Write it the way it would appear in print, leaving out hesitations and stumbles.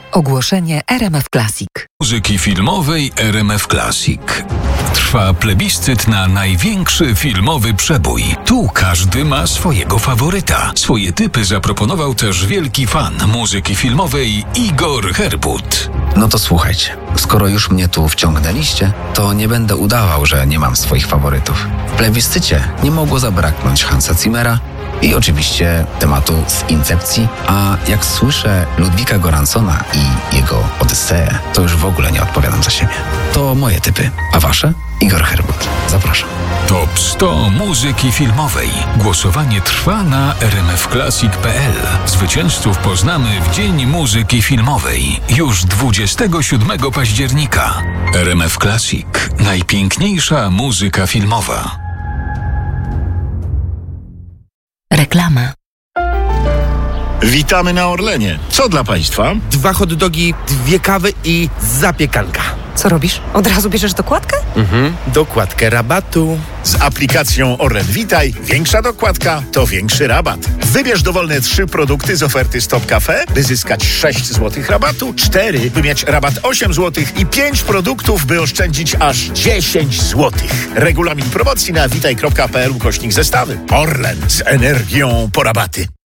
Ogłoszenie RMF Classic. Muzyki filmowej RMF Classic. Trwa plebiscyt na największy filmowy przebój. Tu każdy ma swojego faworyta. Swoje typy zaproponował też wielki fan muzyki filmowej Igor Herbut. No to słuchajcie, skoro już mnie tu wciągnęliście, to nie będę udawał, że nie mam swoich faworytów. W plebiscycie nie mogło zabraknąć Hansa Zimmera i oczywiście tematu z Incepcji, a jak słyszę Ludwika Göranssona i jego Odyseję, to już w ogóle nie odpowiadam za siebie. To moje typy, a wasze? Igor Herbut. Zapraszam. Top 100 muzyki filmowej. Głosowanie trwa na rmfclassic.pl. Zwycięzców poznamy w Dzień Muzyki Filmowej, już 27 października. RMF Classic. Najpiękniejsza muzyka filmowa. Reklama. Witamy na Orlenie. Co dla Państwa? 2 hot dogi, 2 kawy i zapiekanka. Co robisz? Od razu bierzesz dokładkę? Dokładkę rabatu. Z aplikacją Orlen Witaj większa dokładka to większy rabat. Wybierz dowolne 3 produkty z oferty Stop Cafe, by zyskać 6 zł rabatu, 4, by mieć rabat 8 zł i 5 produktów, by oszczędzić aż 10 zł. Regulamin promocji na witaj.pl/zestawy. Orlen z energią po rabaty.